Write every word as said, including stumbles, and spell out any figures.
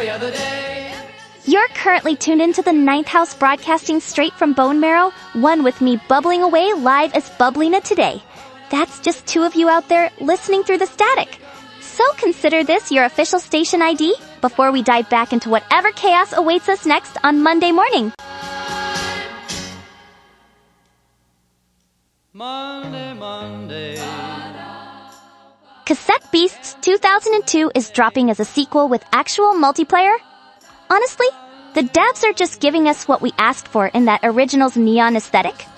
every other day. You're currently tuned into the Ninth House, broadcasting straight from Bone Marrow, one with me bubbling away live as Bubblina today. That's just two of you out there listening through the static. So consider this your official station I D before we dive back into whatever chaos awaits us next on Monday morning. Monday, Monday. Cassette Beasts two thousand two is dropping as a sequel with actual multiplayer. Honestly, the devs are just giving us what we asked for in that original's neon aesthetic.